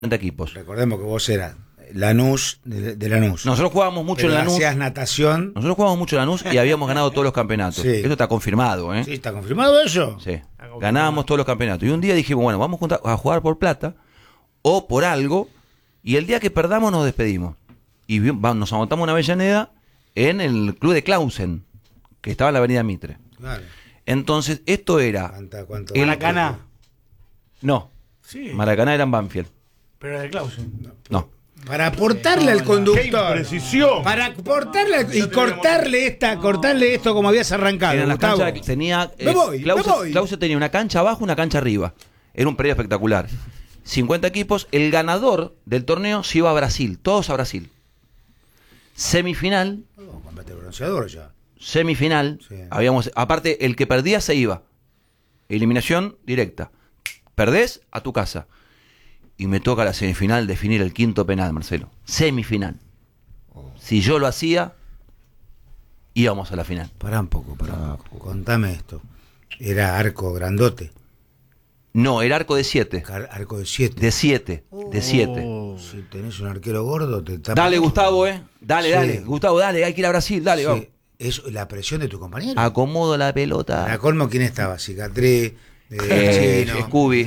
equipos. Recordemos que vos eras Lanús de Lanús. Nosotros jugábamos mucho en Lanús. Hacías natación. Nosotros jugábamos mucho en Lanús y habíamos ganado todos los campeonatos. Sí. Esto está confirmado, ¿eh? Sí, ¿está confirmado eso? Sí. Ganábamos todos los campeonatos. Y un día dijimos, bueno, vamos a jugar por plata o por algo, y el día que perdamos nos despedimos. Y nos amontamos una Avellaneda en el club de Clausen, que estaba en la avenida Mitre. Claro. Entonces, esto era... ¿Cuánto? Maracaná. No. Sí. Maracaná era en Banfield. Pero era de Clausen. No. Para aportarle al conductor. Precisión. Para aportarle y cortarle esto como habías arrancado. Era la Gustavo. cancha que tenía... Me voy. Clausen tenía una cancha abajo, una cancha arriba. Era un predio espectacular. 50 equipos. El ganador del torneo se iba a Brasil. Todos a Brasil. Semifinal. Combate bronceador ya. Semifinal. Sí. Aparte, el que perdía se iba. Eliminación directa. Perdés a tu casa. Y me toca la semifinal definir el quinto penal, Marcelo. Semifinal. Si yo lo hacía, íbamos a la final. Pará un poco. Contame esto. Era arco grandote. No, era arco de 7. Arco de 7. De 7. De 7. Si tenés un arquero gordo, te tapa. Dale, Gustavo, Dale, Sí. dale. Gustavo, dale, hay que ir a Brasil, dale, Sí. vamos. Es la presión de tu compañero. Acomodo la pelota. Para colmo, ¿quién estaba? Cicatriz, Chino, Scooby,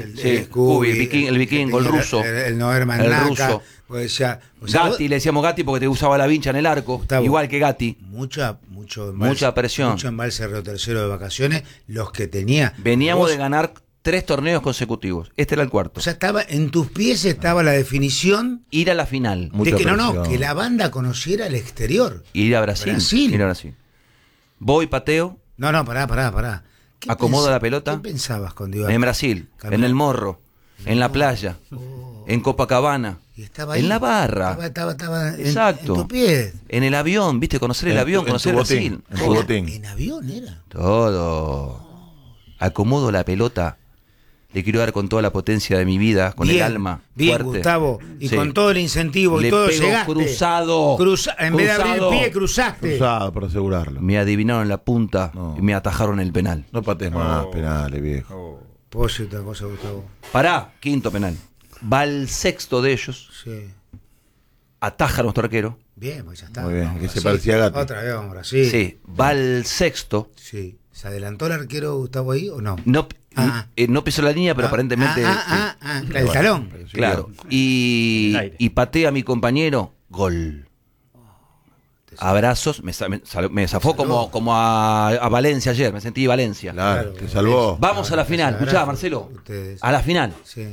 el vikingo, el ruso. El Noerman El Naka. ruso. Pues ya, Gatti, le decíamos Gatti porque te usaba la vincha en el arco, Gustavo, igual que Gatti. Mucha presión. Mucho embalse Río Tercero de vacaciones, los que tenía. Veníamos vos, de ganar 3 torneos consecutivos. Este era el cuarto. O sea, estaba en tus pies estaba la definición Ir a la final. de que que la banda conociera el exterior. Ir a Brasil. Ir a Brasil. Voy, pateo. No, pará. Acomodo la pelota. ¿Qué pensabas cuando ibas? En Brasil, en el Morro, en la playa, en Copacabana, Y estaba ahí. en la barra. Estaba Exacto. en tus pies. En el avión, viste, conocer el avión, conocer Brasil. En tu botín. En avión era. Todo. Acomodo la pelota. Le quiero dar con toda la potencia de mi vida, con el alma. Bien, fuerte. Gustavo. Y Sí. con todo el incentivo Le y todo pego llegaste. cruzado. En vez de abrir Cruzado. el pie, cruzaste. Cruzado para asegurarlo. Me adivinaron la punta No. y me atajaron el penal. No patees más penales, viejo. Puedo decir otra cosa, Gustavo. Pará, quinto penal. Va el sexto de ellos, Sí. ataja a nuestro arquero. Bien, pues ya está. Muy bien, Vamos, que se Brasil. parecía a Gatti. Otra vez vamos a Brasil. Sí, va el sexto. Sí. ¿Se adelantó el arquero Gustavo ahí o no? No, Ah. no pisó la línea, pero aparentemente. sí. El talón. Claro. Y patea a mi compañero, gol. Abrazos, me zafó como a Valencia ayer, me sentí Valencia. Claro, te salvó. Vamos a la final, escuchá, Marcelo. Ustedes. A la final. Sí.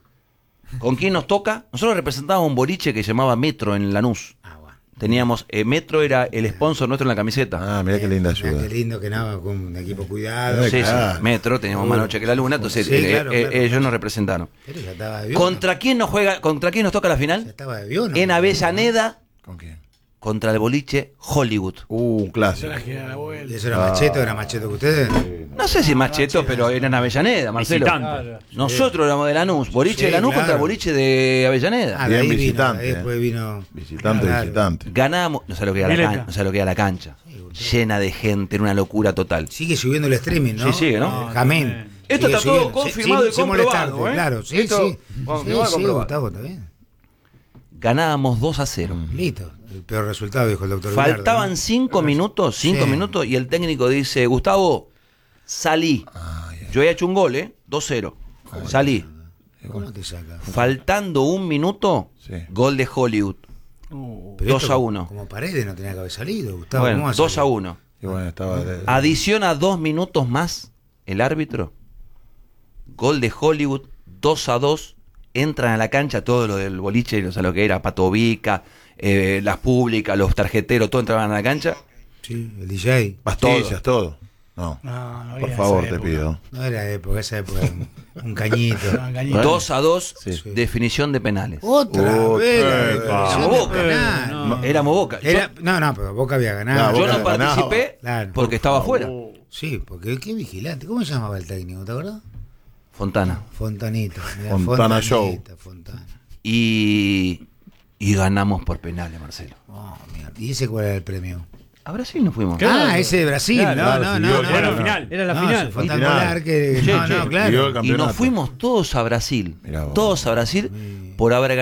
¿Con quién nos toca? Nosotros representábamos un boliche que se llamaba Metro en Lanús. Bueno. Teníamos, Metro era el sponsor nuestro en la camiseta. Ah, mirá qué linda Mirá ayuda. qué lindo que nada, con un equipo cuidado. Sí, claro. sí, Metro, teníamos más noche que la luna, entonces Sí, claro. ellos nos representaron. Pero ya estaba de avión. ¿Contra quién nos juega? ¿Contra quién nos toca la Ya final? estaba de avión. En Avellaneda ¿Con quién? contra el boliche Hollywood. Un clásico. ¿Y eso era Macheto? ¿Era Macheto que ustedes? No sé si más cheto, pero era en Avellaneda, Marcelo. Visitante. Nosotros éramos de Lanús, boliche Sí, de Lanús claro. contra boliche de Avellaneda. De ahí Bien vino, visitante, de ahí después vino. Visitante, Claro. visitante. Ganamos, no sé lo que era la Mileta. cancha, no sé lo que era la cancha. Llena de gente, era una locura total. Sigue subiendo el streaming, ¿no? Sí, sigue, ¿no? Jamén. Esto Sigue está todo subiendo. confirmado y sin comprobado, molestarte, Claro, sí, Esto, sí. confirmado y Sí, comprobado. Gustavo, está bien. Ganábamos 2-0. Listo. El peor resultado, dijo el doctor. Faltaban 5 minutos, 5 Sí. minutos, y el técnico dice, Gustavo, salí. Yo había hecho un gol, 2-0. Salí. ¿Cómo te saca? Faltando 1 minuto, Sí. gol de Hollywood. Pero 2-1. Como Paredes no tenía que haber salido, Gustavo. Bueno, ¿cómo va a salir? 2-1. Y bueno, estaba. Adiciona 2 minutos más el árbitro. Gol de Hollywood, 2-2. Entran a la cancha todo lo del boliche, o sea, lo que era Patovica, las públicas, los tarjeteros, todo entraban a la cancha. Sí, el DJ. Pastillas, todo. No. No Por había favor, esa te época. pido. No era esa época, un cañito. No, cañito. 2-2, Sí. definición de penales. Otra vez. Éramos Boca. No, Éramos Boca. no, pero Boca había ganado. Yo Boca no ganaba. participé Claro. porque estaba afuera. Sí, porque qué vigilante. ¿Cómo se llamaba el técnico? ¿Te acuerdas? Fontana. Fontanito. Mirá, Fontana Fontanita, Fontana. Y ganamos por penales, Marcelo. Oh, mierda. ¿Y ese cuál era el premio? A Brasil nos fuimos. Claro. ese de Brasil. Claro, no, sí, Era la no. final. Era la No, final. fue Y tan final. polar que. Che, no, che. no, Y claro. el Y campeonato. nos fuimos todos a Brasil. Mirá vos. Todos a Brasil por haber